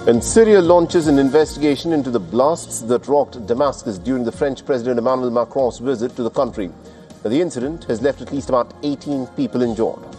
And Syria launches an investigation into the blasts that rocked Damascus during the French President Emmanuel Macron's visit to the country. The incident has left at least about 18 people injured.